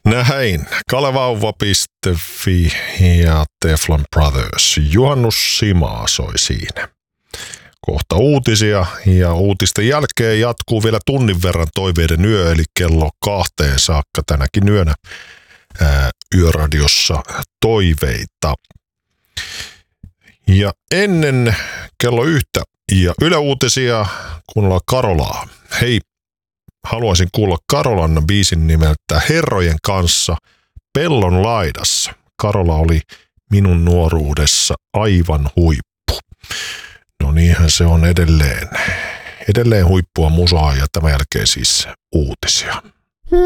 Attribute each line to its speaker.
Speaker 1: Näin. Kalevauva.fi ja Teflon Brothers. Juhannus Simaa soi siinä. Kohta uutisia ja uutisten jälkeen jatkuu vielä tunnin verran toiveiden yö, eli kello 2 saakka tänäkin yönä Yöradiossa toiveita. Ja ennen kello 1 ja Yle Uutisia kuunnellaan Karolaa. Hei, haluaisin kuulla Karolan biisin nimeltä Herrojen kanssa Pellon laidassa. Karola oli minun nuoruudessa aivan huippu. No niinhän se on edelleen huippua musaa ja tämän jälkeen siis uutisia.